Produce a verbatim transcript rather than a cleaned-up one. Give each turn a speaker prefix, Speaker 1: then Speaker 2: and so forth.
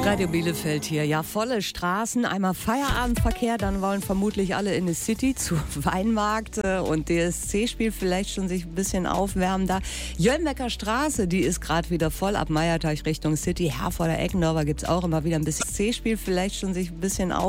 Speaker 1: Radio Bielefeld hier. Ja, volle Straßen, einmal Feierabendverkehr, dann wollen vermutlich alle in die City zu Weinmarkt und D S C-Spiel vielleicht schon sich ein bisschen aufwärmen da. Jöllbecker Straße, die ist gerade wieder voll ab Meierteich Richtung City. Herforder Eckendorfer gibt's auch immer wieder ein bisschen C-Spiel vielleicht schon sich ein bisschen auf.